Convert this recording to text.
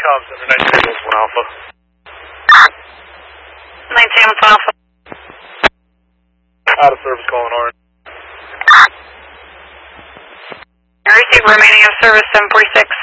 Com Center, 19 Alpha. 19 Alpha. Out of service calling orange. I receive remaining of service 746.